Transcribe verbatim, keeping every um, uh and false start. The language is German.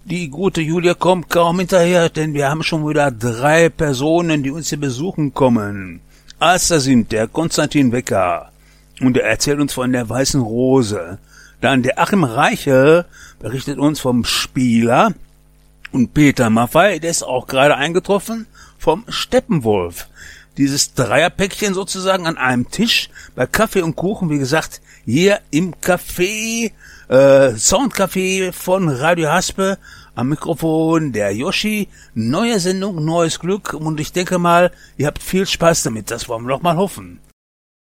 Die gute Julia kommt kaum hinterher, denn wir haben schon wieder drei Personen, die uns hier besuchen kommen. Erster sind der Konstantin Wecker, und er erzählt uns von der Weißen Rose. Dann der Achim Reiche berichtet uns vom Spieler. Und Peter Maffei, der ist auch gerade eingetroffen, vom Steppenwolf. Dieses Dreierpäckchen sozusagen an einem Tisch, bei Kaffee und Kuchen, wie gesagt, hier im Café, äh, Soundcafé von Radio Haspe, am Mikrofon der Yoshi. Neue Sendung, neues Glück, und ich denke mal, ihr habt viel Spaß damit, das wollen wir doch mal hoffen.